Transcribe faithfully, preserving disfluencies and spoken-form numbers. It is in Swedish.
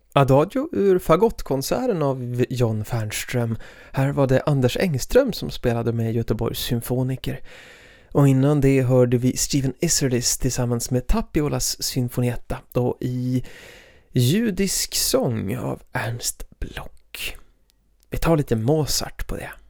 Adagio ur fagottkonserten av John Fernström. Här var det Anders Engström som spelade med Göteborgs symfoniker. Och innan det hörde vi Stephen Isserlis tillsammans med Tapiolas symfonietta då i judisk sång av Ernst Bloch. Vi tar lite Mozart på det.